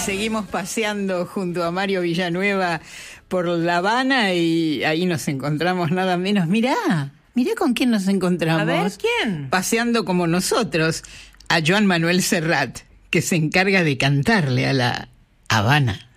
seguimos paseando junto a Mario Villanueva por La Habana y ahí nos encontramos nada menos. Mirá con quién nos encontramos. A ver, ¿quién? Paseando como nosotros, a Joan Manuel Serrat, que se encarga de cantarle a La Habana.